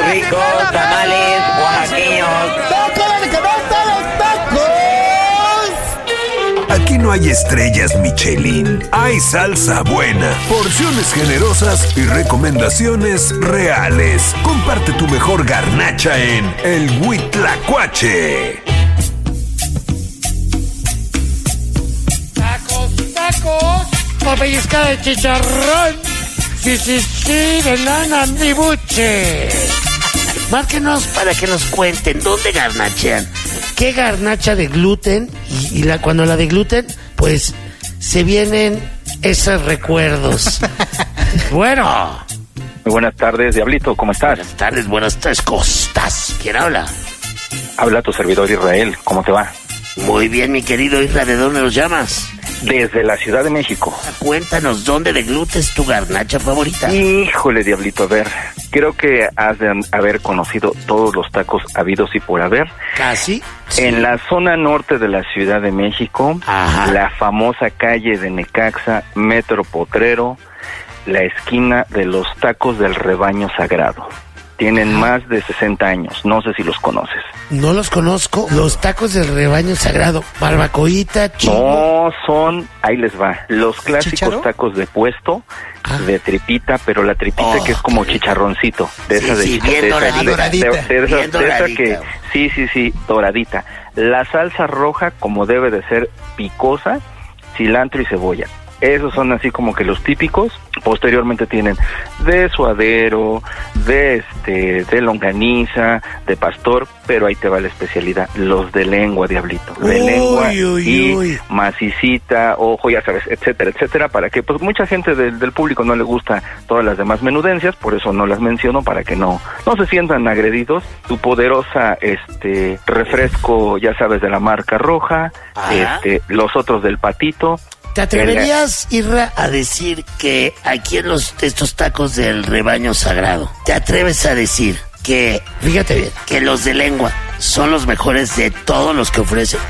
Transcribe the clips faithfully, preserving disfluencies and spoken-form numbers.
ricos tamales oaxaqueños. ¡Tacos de canasta, los tacos! Aquí no hay estrellas Michelin, hay salsa buena, porciones generosas y recomendaciones reales. Comparte tu mejor garnacha en El Huitlacoche. Tacos, tacos, o pellizcada de chicharrón, sí, sí, sí, de nana mi buche. Márquenos para que nos cuenten dónde garnachean. ¿Qué garnacha de gluten? Y, y la, cuando la de gluten, pues se vienen esos recuerdos. Bueno. Muy buenas tardes, Diablito, ¿cómo estás? Buenas tardes, buenas tardes, ¿cómo estás? ¿Quién habla? Habla tu servidor Israel, ¿cómo te va? Muy bien, mi querido Isra, ¿de dónde nos llamas? Desde la Ciudad de México. Cuéntanos, ¿dónde de gluten es tu garnacha favorita? Híjole, Diablito, a ver, creo que has de haber conocido todos los tacos habidos y por haber. ¿Casi? Sí. En la zona norte de la Ciudad de México, Ajá. la famosa calle de Necaxa, Metro Potrero, la esquina de los tacos del Rebaño Sagrado. Tienen más de sesenta años, no sé si los conoces. No los conozco, los tacos del Rebaño Sagrado, barbacoita, No, chivo. son, ahí les va, los clásicos ¿Chicharo? Tacos de puesto, ah. de tripita, pero la tripita oh, que es como chicharroncito. De sí, esa de, sí, bien de, doradita. de, de, de, de, bien esa, de esa que, sí, sí, sí, doradita. La salsa roja, como debe de ser, picosa, cilantro y cebolla. Esos son así como que los típicos. Posteriormente tienen de suadero, de este, de longaniza, de pastor, pero ahí te va la especialidad, los de lengua, Diablito, de uy, lengua uy, y uy. macicita, ojo, ya sabes, etcétera, etcétera, para que pues mucha gente del, del público no le gusta todas las demás menudencias, por eso no las menciono, para que no, no se sientan agredidos. Tu poderosa este refresco, ya sabes, de la marca roja, Ajá. este, los otros del patito. ¿Te atreverías, Irra, a decir que aquí en los estos tacos del Rebaño Sagrado, te atreves a decir que, fíjate bien, que los de lengua son los mejores de todos los que ofrecen?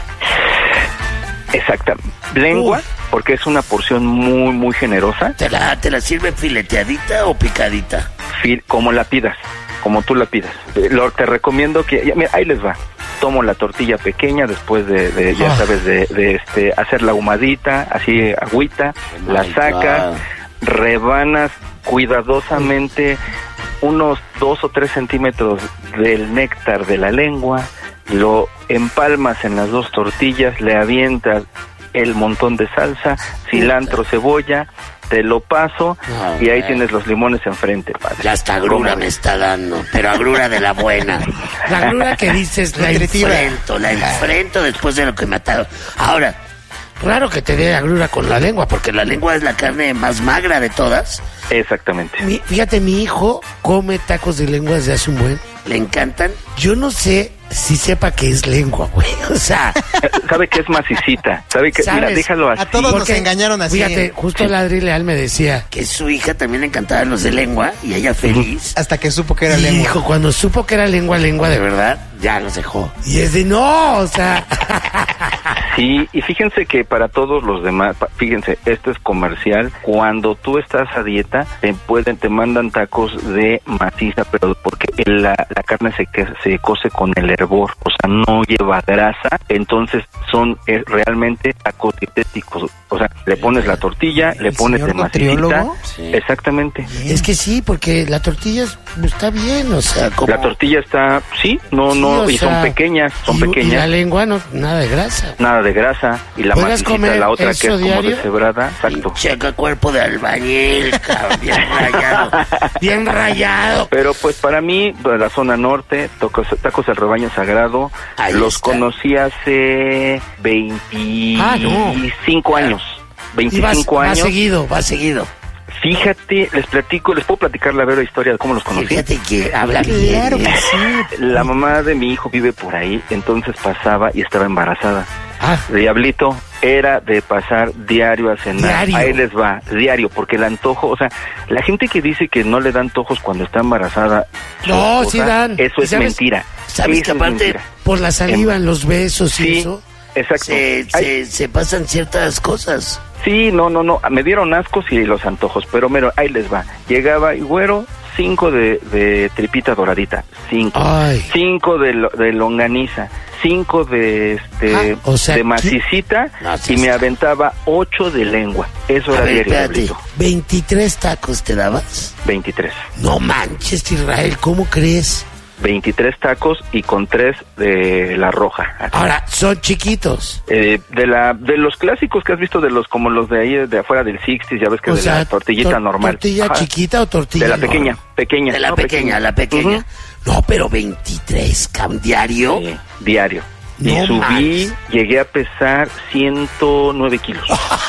Exactamente. Lengua, Uf. porque es una porción muy, muy generosa. ¿Te la, te la sirve fileteadita o picadita? Fil, como la pidas, como tú la pidas. Lo, te recomiendo que, ya, mira, ahí les va. Tomo la tortilla pequeña después de, de ya oh. sabes, de, de este hacer la ahumadita, así agüita, oh la sacas, God. rebanas cuidadosamente unos dos o tres centímetros del néctar de la lengua, lo empalmas en las dos tortillas, le avientas el montón de salsa, cilantro, cebolla, te lo paso oh, y ahí man. tienes los limones enfrente, padre. Ya hasta agrura me está dando, pero agrura de la buena. La agrura que dices, la enfrento, la enfrento después de lo que me ha atado. Ahora, claro que te dé agrura con la lengua, porque la lengua es la carne más magra de todas. Exactamente. Mi, fíjate, mi hijo come tacos de lengua desde hace un buen. Le encantan. Yo no sé si sepa que es lengua, güey. O sea, sabe que es macicita. Sabe que, ¿sabes? Mira, déjalo así. A todos porque, nos engañaron así. Fíjate, justo el Adri Leal me decía que su hija también le encantaban los de lengua y ella feliz. Hasta que supo que era y lengua. Hijo, cuando supo que era lengua, lengua de verdad, ya los dejó. Y es de no, o sea. Sí, y fíjense que para todos los demás, fíjense, esto es comercial. Cuando tú estás a dieta, te pueden, te mandan tacos de maciza, pero porque la, la carne se, se cose con el hervor, o sea, no lleva grasa, entonces son eh, realmente tacos dietéticos. O sea, le pones la tortilla, le pones el macicita. Sí. Exactamente. Es que sí, porque la tortilla está bien, o sea, como... La tortilla está, sí, no, sí, no, y sea, son pequeñas, son y, pequeñas. Y la lengua, no, nada de grasa. Nada de grasa, y la macicita, la otra que es diario? Como deshebrada, exacto. Checa cuerpo de albañil, cabrón, bien rayado, bien rayado. Pero pues para mí, de la zona norte, tacos, tacos del Rebaño Sagrado, Ahí los está. conocí hace veinticinco ah, no. años. veinticinco vas, años. Va seguido, va seguido. Fíjate, les platico, les puedo platicar la vera historia de cómo los conocí. Fíjate que habla bien. Claro que sí. La mamá de mi hijo vive por ahí, entonces pasaba y estaba embarazada. Ah. Diablito, era de pasar diario a cenar. Diario. Ahí les va, diario, porque el antojo, o sea, la gente que dice que no le dan antojos cuando está embarazada. No, esposa, sí dan. Eso es ¿sabes? mentira. ¿Sabes que aparte, por la saliva en los besos sí, y eso? Exacto. Se, se, se pasan ciertas cosas. Sí, no, no, no, me dieron ascos y los antojos, pero mero, ahí les va. Llegaba y güero, cinco de, de tripita doradita, cinco. Ay. Cinco de, lo- de longaniza, cinco de este Ah, o sea, de ¿qué? macicita No, sí, y me sí. aventaba ocho de lengua. Eso A era ver, diario, espérate, Diablito. ¿veintitrés tacos te dabas? veintitrés. No manches, Israel, ¿cómo crees? veintitrés tacos y con tres de la roja. así. Ahora, son chiquitos. Eh, de la de los clásicos que has visto, de los como los de ahí de afuera del sesenta, ya ves que O de sea, la tortillita tor- normal. ¿Tortilla Ajá. chiquita o tortilla De la normal? pequeña, pequeña. De la no, pequeña, la pequeña. No, pero veintitrés, cam, diario. Sí, diario. No y subí, manches. llegué a pesar ciento nueve kilos.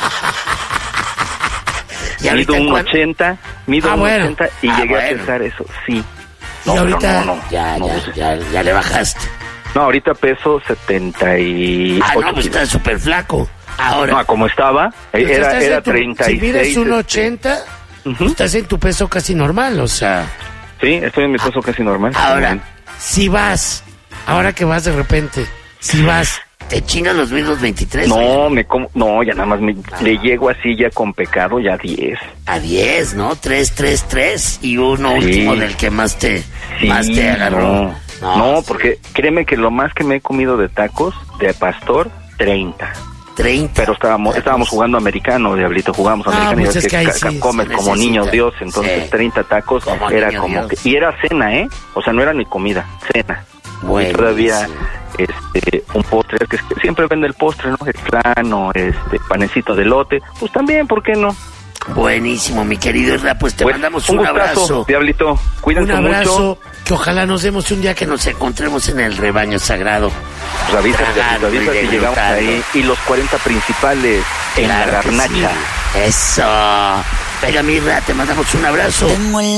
¿Y ahorita Mido un cuánto? ochenta, mido Ah, un bueno. ochenta y Ah, llegué bueno. a pesar eso, sí. Y ahorita no, no, ya, no, ya, pues, ya, ya le bajaste. no, ahorita peso setenta y Ah, ocho no, pues kilos. estás súper flaco. Ahora, No, como estaba, eh, pues era, estás era en tu- treinta y seis. si mides un este, ochenta, Ujú. pues estás en tu peso casi normal, o sea. Sí, estoy en mi peso casi normal. Ahora, si vas, ahora que vas de repente, si vas, te chingas los mismos veintitrés. No, oye, me como, no, ya nada más me, le llego así ya con pecado, ya diez. a diez, ¿no? tres, tres, tres y uno Sí. último del que más te, Sí, más te agarró. No, no, porque créeme que lo más que me he comido de tacos de pastor, treinta. treinta. Pero estábamos estábamos jugando americano, Diablito, jugamos Ah, americano. pues y es ves que ahí ca- sí comes se como necesita. niño Dios, entonces Sí. treinta tacos Como era niño como Dios. que... Y era cena, ¿eh? O sea, no era ni comida, cena. Buenísimo. Y todavía este, un postre, que, es que siempre vende el postre, ¿no? El flan o este, panecito de lote. Pues también, ¿por qué no? Buenísimo, mi querido Isra, pues te Bueno, mandamos un un, gustazo, abrazo. Diablito. Cuídense Un abrazo, mucho. que ojalá nos demos un día que nos encontremos en el rebaño sagrado. Pues avisa, Tragando Diablito, avisa y si llegamos degustando. ahí. Y los cuarenta principales en Claro la que garnacha. sí. Eso. Venga, mi Isra, te mandamos un abrazo. Tengo en